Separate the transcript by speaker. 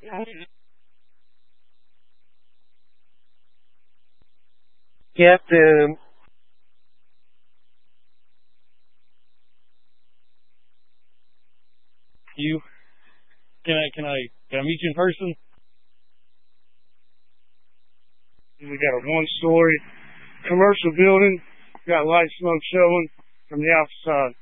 Speaker 1: Captain, you can I meet you in person? We got a one-story commercial building. Got light smoke showing from the outside.